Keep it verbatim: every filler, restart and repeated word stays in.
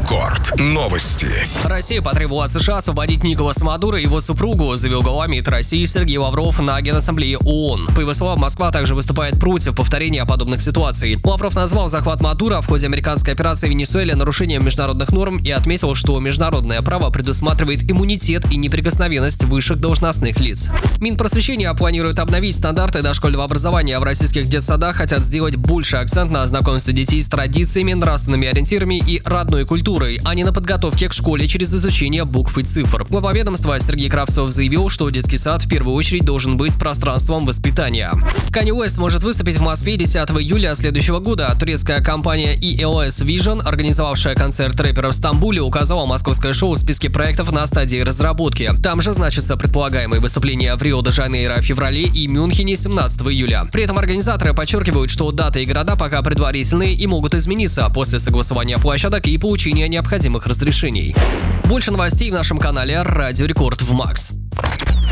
Рекорд. Новости. Россия потребовала от США освободить Николаса Мадуро и его супругу, заявил глава МИД России Сергей Лавров на Генассамблее ООН. По его словам, Москва также выступает против повторения подобных ситуаций. Лавров назвал захват Мадуро в ходе американской операции в Венесуэле нарушением международных норм и отметил, что международное право предусматривает иммунитет и неприкосновенность высших должностных лиц. Минпросвещение планирует обновить стандарты дошкольного образования. В российских детсадах хотят сделать больше акцент на знакомстве детей с традициями, нравственными ориентирами и родной культурой, а не на подготовке к школе через изучение букв и цифр. Глава ведомства Сергей Кравцов заявил, что детский сад в первую очередь должен быть пространством воспитания. Канье Уэст может выступить в Москве десятого июля следующего года. Турецкая компания и эл эс Vision, организовавшая концерт рэпера в Стамбуле, указала московское шоу в списке проектов на стадии разработки. Там же значатся предполагаемые выступления в Рио-де-Жанейро в феврале и Мюнхене семнадцатого июля. При этом организаторы подчеркивают, что даты и города пока предварительные и могут измениться после согласования площадок и получения необходимых разрешений. Больше новостей в нашем канале Радио Рекорд в Макс.